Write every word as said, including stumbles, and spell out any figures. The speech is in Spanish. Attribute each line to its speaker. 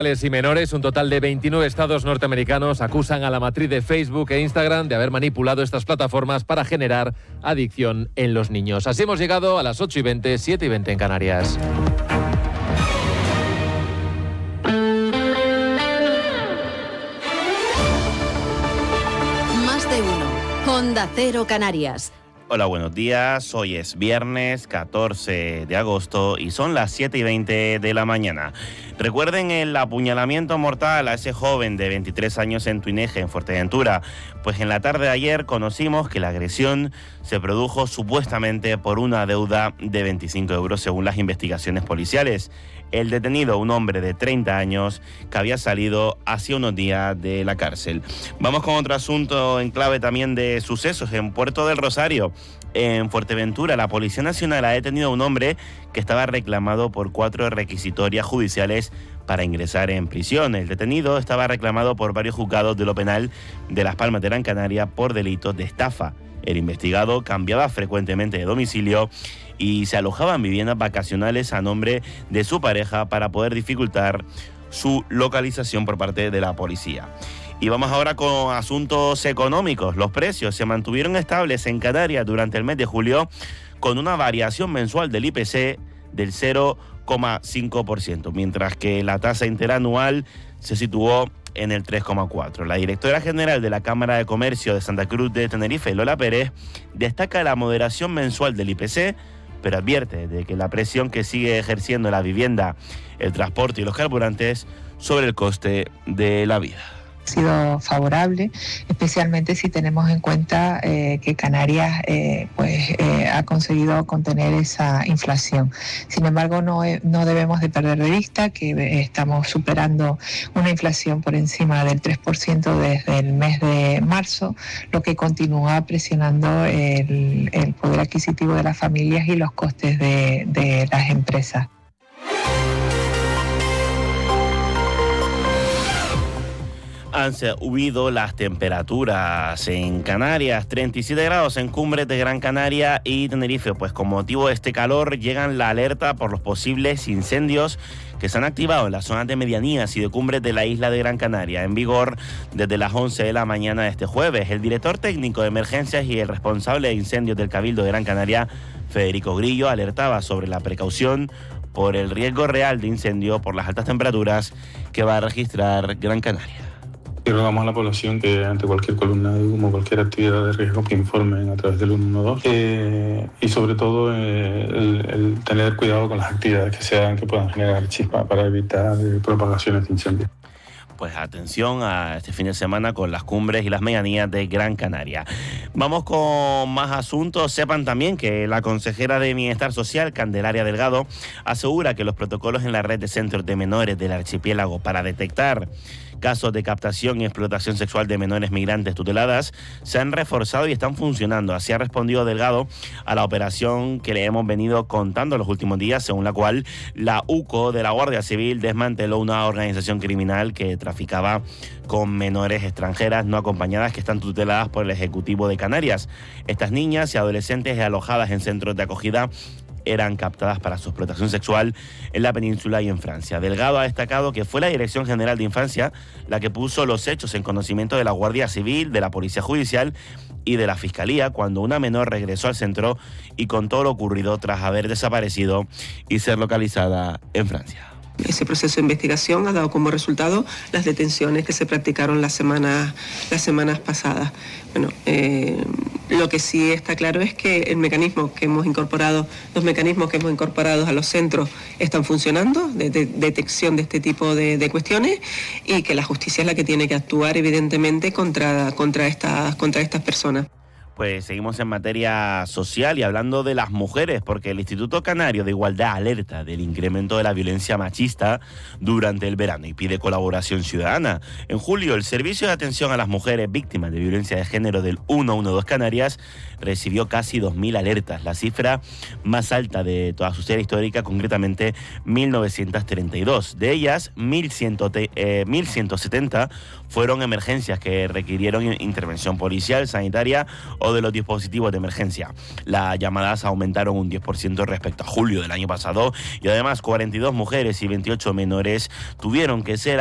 Speaker 1: Y menores, un total de veintinueve estados norteamericanos acusan a la matriz de Facebook e Instagram de haber manipulado estas plataformas para generar adicción en los niños. Así hemos llegado a las ocho y veinte, siete y veinte en Canarias.
Speaker 2: Más de uno. Onda Cero Canarias.
Speaker 3: Hola, buenos días. Hoy es viernes catorce de agosto y son las siete y veinte de la mañana. Recuerden el apuñalamiento mortal a ese joven de veintitrés años en Tuineje, en Fuerteventura. Pues en la tarde de ayer conocimos que la agresión se produjo supuestamente por una deuda de veinticinco euros según las investigaciones policiales. El detenido, un hombre de treinta años que había salido hace unos días de la cárcel. Vamos con otro asunto en clave también de sucesos en Puerto del Rosario. En Fuerteventura, la Policía Nacional ha detenido a un hombre que estaba reclamado por cuatro requisitorias judiciales para ingresar en prisión. El detenido estaba reclamado por varios juzgados de lo penal de Las Palmas de Gran Canaria por delitos de estafa. El investigado cambiaba frecuentemente de domicilio y se alojaba en viviendas vacacionales a nombre de su pareja para poder dificultar su localización por parte de la policía. Y vamos ahora con asuntos económicos. Los precios se mantuvieron estables en Canarias durante el mes de julio con una variación mensual del I P C del cero coma cinco por ciento, mientras que la tasa interanual se situó en el tres coma cuatro por ciento. La directora general de la Cámara de Comercio de Santa Cruz de Tenerife, Lola Pérez, destaca la moderación mensual del I P C, pero advierte de que la presión que sigue ejerciendo la vivienda, el transporte y los carburantes sobre el coste de la vida.
Speaker 4: Ha sido favorable, especialmente si tenemos en cuenta eh, que Canarias eh, pues, eh, ha conseguido contener esa inflación. Sin embargo, no, no debemos de perder de vista que estamos superando una inflación por encima del tres por ciento desde el mes de marzo, lo que continúa presionando el, el poder adquisitivo de las familias y los costes de, de las empresas.
Speaker 3: Han subido las temperaturas en Canarias, treinta y siete grados en cumbres de Gran Canaria y Tenerife. Pues con motivo de este calor llegan la alerta por los posibles incendios que se han activado en las zonas de medianías y de cumbres de la isla de Gran Canaria, en vigor desde las once de la mañana de este jueves. El director técnico de emergencias y el responsable de incendios del Cabildo de Gran Canaria, Federico Grillo, alertaba sobre la precaución por el riesgo real de incendio por las altas temperaturas que va a registrar Gran Canaria.
Speaker 5: Y rogamos a la población que ante cualquier columna de humo, cualquier actividad de riesgo, que informen a través del ciento doce eh, y sobre todo eh, el, el tener cuidado con las actividades que se hagan que puedan generar chispa para evitar eh, propagaciones de incendios.
Speaker 3: Pues atención a este fin de semana con las cumbres y las medianías de Gran Canaria. Vamos con más asuntos. Sepan también que la consejera de Bienestar Social, Candelaria Delgado, asegura que los protocolos en la red de centros de menores del archipiélago para detectar casos de captación y explotación sexual de menores migrantes tuteladas se han reforzado y están funcionando. Así ha respondido Delgado a la operación que le hemos venido contando los últimos días, según la cual la U C O de la Guardia Civil desmanteló una organización criminal que traficaba con menores extranjeras no acompañadas que están tuteladas por el Ejecutivo de Canarias. Estas niñas y adolescentes alojadas en centros de acogida eran captadas para su explotación sexual en la península y en Francia. Delgado ha destacado que fue la Dirección General de Infancia la que puso los hechos en conocimiento de la Guardia Civil, de la Policía Judicial y de la Fiscalía cuando una menor regresó al centro y contó lo ocurrido tras haber desaparecido y ser localizada en Francia.
Speaker 6: Ese proceso de investigación ha dado como resultado las detenciones que se practicaron las semanas, las semanas pasadas. Bueno, eh, lo que sí está claro es que el mecanismo que hemos incorporado, los mecanismos que hemos incorporado a los centros están funcionando, de, de detección de este tipo de, de cuestiones, y que la justicia es la que tiene que actuar evidentemente contra, contra, estas, contra estas personas.
Speaker 3: Pues seguimos en materia social y hablando de las mujeres, porque el Instituto Canario de Igualdad alerta del incremento de la violencia machista durante el verano y pide colaboración ciudadana. En julio, el Servicio de Atención a las Mujeres Víctimas de Violencia de Género del ciento doce Canarias recibió casi dos mil alertas, la cifra más alta de toda su serie histórica, concretamente mil novecientos treinta y dos. De ellas, mil ciento setenta fueron emergencias que requirieron intervención policial, sanitaria o listado de los dispositivos de emergencia. Las llamadas aumentaron un diez por ciento respecto a julio del año pasado y además cuarenta y dos mujeres y veintiocho menores tuvieron que ser